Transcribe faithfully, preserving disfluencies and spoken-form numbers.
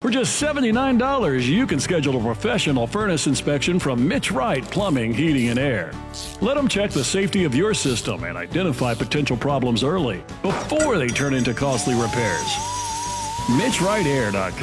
For just seventy-nine dollars, you can schedule a professional furnace inspection from Mitch Wright Plumbing, Heating, and Air. Let them check the safety of your system and identify potential problems early before they turn into costly repairs. Mitch Wright Air dot com